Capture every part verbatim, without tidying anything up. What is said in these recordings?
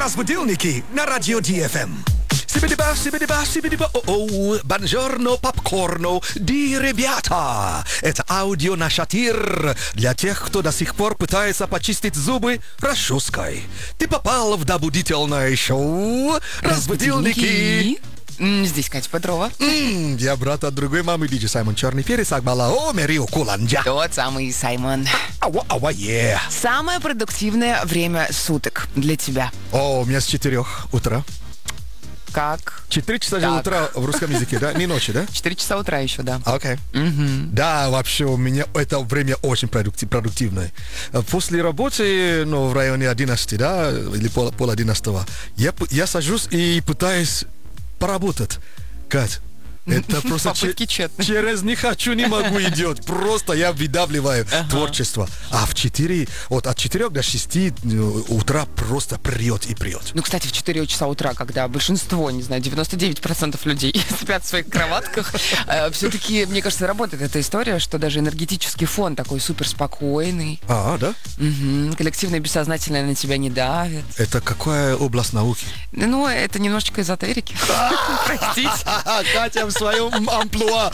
Разбудилники на радио Ди Эф Эм. Сибидиба, сибидиба, сибидиба, о-о, бонжорно, попкорно, ди, ребята. Это аудио на шатир для тех, кто до сих пор пытается почистить зубы расческой. Ты попал в добудительное шоу «Разбудилники». Здесь Катя Петрова. М, Я брат от другой мамы, диджей Саймон Черный Перец, Акбала, о, Мерио Куланджа. Тот самый Саймон. Ава, ава, е. Самое продуктивное время суток для тебя. О, у меня с четырех утра. Как? Четыре часа же Так. утра в русском языке, да? Не ночи, да? Четыре часа утра еще, да. Окей. Мгм. Да, вообще у меня это время очень продукти- продуктивное. После работы, ну, в районе одиннадцати, да, или пол, пол одиннадцатого, я, п- я сажусь и пытаюсь поработать. Кать, это просто Попытки че- тщетны. через не хочу, не могу идет. Просто я выдавливаю творчество. А в четыре, вот от четырех до шести э, утра просто прет и прет. Ну, кстати, в четыре часа утра, когда большинство, не знаю, девяносто девять процентов людей спят в своих кроватках, все-таки, мне кажется, работает эта история, что даже энергетический фон такой супер спокойный, А, да? коллективное бессознательное на тебя не давит. Это какая область науки? Ну, это немножечко эзотерики. Простите. Катя в своем амплуа.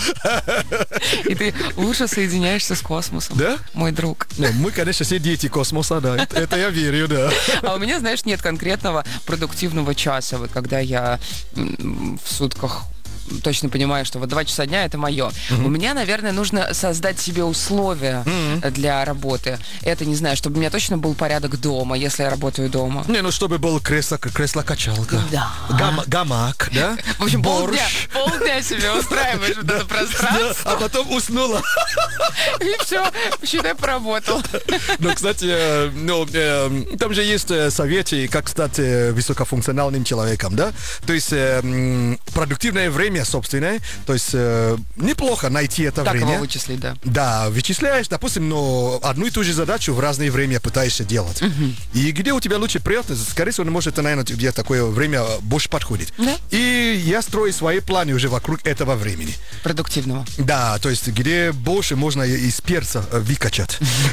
И ты лучше соединяешься с космосом. Да? Мой друг. Не, мы, конечно, все дети космоса, да. Это, это я верю, да. А у меня, знаешь, нет конкретного продуктивного часа. Вот когда я м, в сутках точно понимаю, что вот два часа дня это мое. У меня, наверное, нужно создать себе условия для работы. Это, не знаю, чтобы у меня точно был порядок дома, если я работаю дома. Не, ну чтобы был кресло, кресло-качалка. Да. Гам- гамак, да? В общем, полдня, Борщ. полдня себе устраиваешь вот это Да, пространство, а потом уснула. и все, считай, поработал. Но, кстати, э, ну, э, там же есть э, советы, как стать э, высокофункциональным человеком, да? То есть э, м, продуктивное время собственное, то есть э, неплохо найти это Так время. его вычислить, да. Да, вычисляешь, допустим, но одну и ту же задачу в разное время пытаешься делать. И где у тебя лучше прет, скорее всего, может, это, наверное, где такое время больше подходит. Да. И я строю свои планы уже вокруг этого времени. Продуктивного. Да, то есть где больше можно из перца э, выкачать.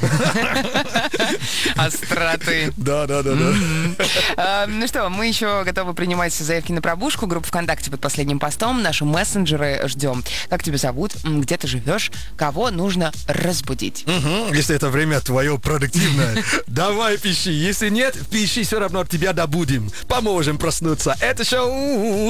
Остроты. Да, да, да, да. А, Ну что, мы еще готовы принимать заявки на пробужку. Группа ВКонтакте под последним постом. Наши мессенджеры ждем. Как тебя зовут? М, Где ты живешь? Кого нужно разбудить? Мгм. Если это время твое продуктивное, давай пиши. Если нет, пиши, все равно тебя добудем. Поможем проснуться. Это шоу